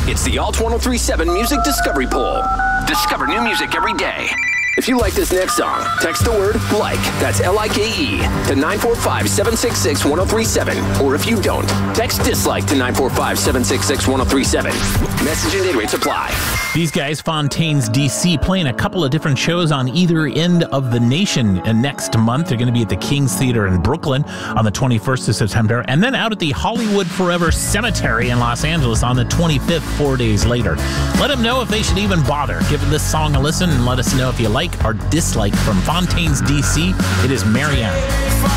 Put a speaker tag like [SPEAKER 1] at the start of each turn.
[SPEAKER 1] It's the Alt 1037 Music Discovery Poll. Discover new music every day. If you like this next song, text the word LIKE, that's L-I-K-E, to 945-766-1037. Or if you don't, text DISLIKE to 945-766-1037. Message and data rates apply.
[SPEAKER 2] These guys, Fontaines DC, playing a couple of different shows on either end of the nation. And next month, they're going to be at the King's Theater in Brooklyn on the 21st of September, and then out at the Hollywood Forever Cemetery in Los Angeles on the 25th, 4 days later. Let them know if they should even bother. Give this song a listen and let us know if you like or dislike. From Fontaines DC, it is Marianne.